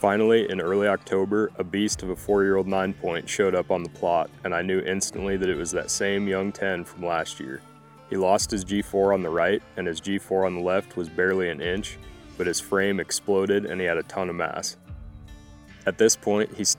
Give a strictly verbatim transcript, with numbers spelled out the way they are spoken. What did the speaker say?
Finally, in early October, a beast of a four-year-old nine point showed up on the plot, and I knew instantly that it was that same young ten from last year. He lost his G four on the right, and his G four on the left was barely an inch, but his frame exploded and he had a ton of mass. At this point, he